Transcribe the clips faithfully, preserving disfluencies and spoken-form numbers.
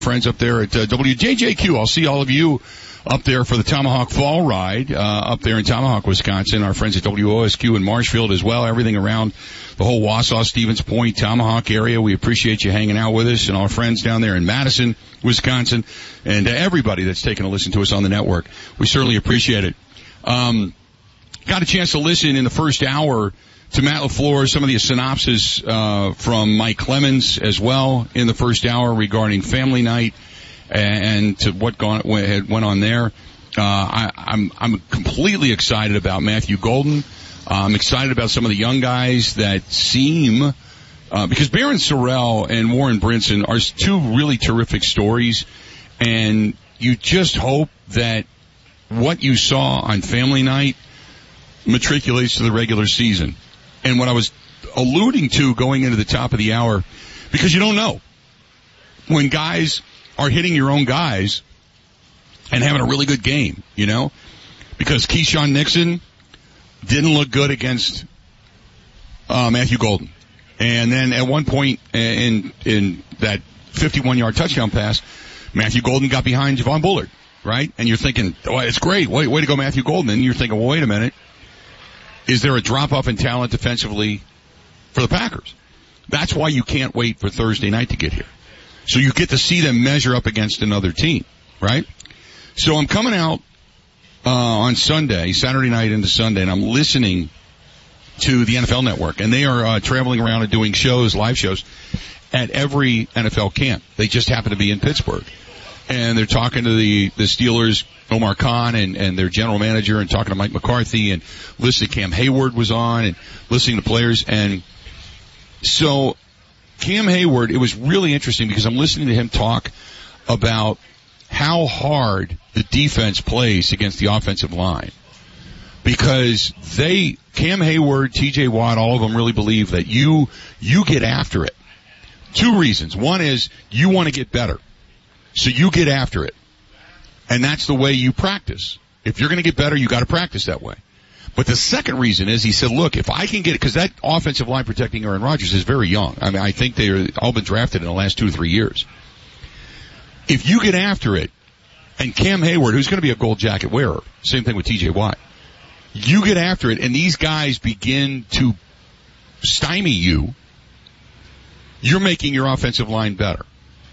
friends up there at uh, W J J Q. I'll see all of you up there for the Tomahawk Fall Ride uh, up there in Tomahawk, Wisconsin. Our friends at W O S Q in Marshfield as well. Everything around the whole Wausau, Stevens Point, Tomahawk area. We appreciate you hanging out with us, and our friends down there in Madison, Wisconsin, and uh, everybody that's taken a listen to us on the network. We certainly appreciate it. Um, got a chance to listen in the first hour to Matt LaFleur, some of the synopsis uh, from Mike Clemens as well in the first hour regarding family night and to what gone, went, went on there. Uh, I, I'm, I'm completely excited about Matthew Golden. Uh, I'm excited about some of the young guys that seem, uh, because Barron Sorrell and Warren Brinson are two really terrific stories, and you just hope that what you saw on family night matriculates to the regular season. And what I was alluding to going into the top of the hour, because you don't know when guys are hitting your own guys and having a really good game, you know, because Keyshawn Nixon didn't look good against uh, Matthew Golden. And then at one point in in that fifty-one yard touchdown pass, Matthew Golden got behind Javon Bullard, right? And you're thinking, oh, it's great. Way, way to go, Matthew Golden. And you're thinking, well, wait a minute. Is there a drop-off in talent defensively for the Packers? That's why you can't wait for Thursday night to get here. So you get to see them measure up against another team, right? So I'm coming out uh, on Sunday, Saturday night into Sunday, and I'm listening to the N F L Network. And they are uh, traveling around and doing shows, live shows, at every N F L camp. They just happen to be in Pittsburgh. And they're talking to the, the Steelers, Omar Khan, and, and their general manager, and talking to Mike McCarthy, and listening to Cam Hayward was on, and listening to players. And so Cam Hayward, it was really interesting because I'm listening to him talk about how hard the defense plays against the offensive line. Because they, Cam Hayward, T J Watt, all of them really believe that you, you get after it. Two reasons. One is you want to get better. So you get after it. And that's the way you practice. If you're going to get better, you got to practice that way. But the second reason is he said, look, if I can get it, because that offensive line protecting Aaron Rodgers is very young. I mean, I think they're all been drafted in the last two or three years. If you get after it, and Cam Hayward, who's going to be a gold jacket wearer, same thing with T J Watt, you get after it, and these guys begin to stymie you, you're making your offensive line better.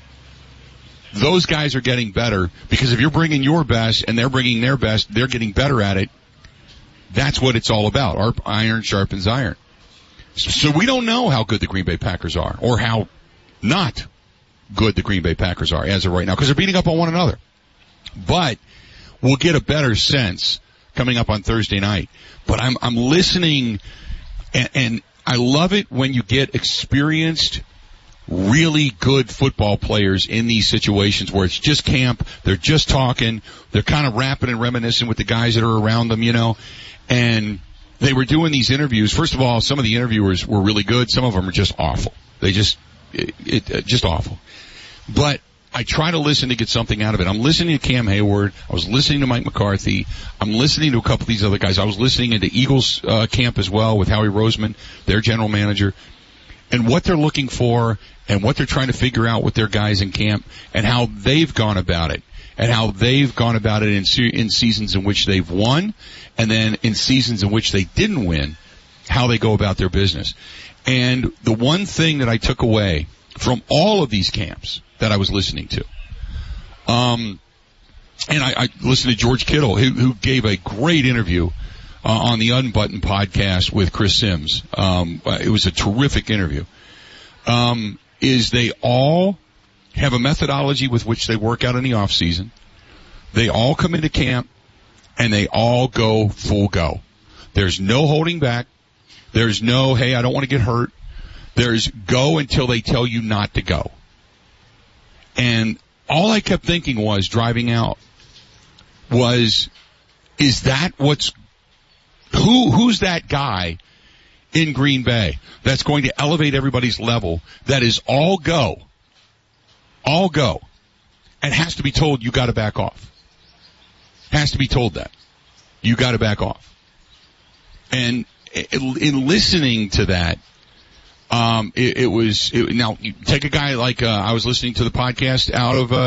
Those guys are getting better because if you're bringing your best and they're bringing their best, they're getting better at it. That's what it's all about. Our iron sharpens iron. So we don't know how good the Green Bay Packers are or how not good the Green Bay Packers are as of right now because they're beating up on one another. But we'll get a better sense coming up on Thursday night. But I'm, I'm listening and, and I love it when you get experienced really good football players in these situations where it's just camp, they're just talking, they're kind of rapping and reminiscing with the guys that are around them, you know, and they were doing these interviews. First of all, some of the interviewers were really good, some of them are just awful. They just, it, it just awful. But I try to listen to get something out of it. I'm listening to Cam Hayward, I was listening to Mike McCarthy, I'm listening to a couple of these other guys, I was listening into Eagles uh, camp as well with Howie Roseman, their general manager, and what they're looking for and what they're trying to figure out with their guys in camp and how they've gone about it and how they've gone about it in, se- in seasons in which they've won and then in seasons in which they didn't win, how they go about their business. And the one thing that I took away from all of these camps that I was listening to, um, and I, I listened to George Kittle, who, who gave a great interview Uh, on the Unbuttoned podcast with Chris Sims. Um, it was a terrific interview. Um, is they all have a methodology with which they work out in the off season. They all come into camp and they all go full go. There's no holding back. There's no, hey, I don't want to get hurt. There's go until they tell you not to go. And all I kept thinking was driving out was, is that what's Who, who's that guy in Green Bay that's going to elevate everybody's level that is all go, all go, and has to be told you got to back off? Has to be told that. You got to back off. And in listening to that, Um, it, it was, it, now, you take a guy like, uh, I was listening to the podcast out of, uh,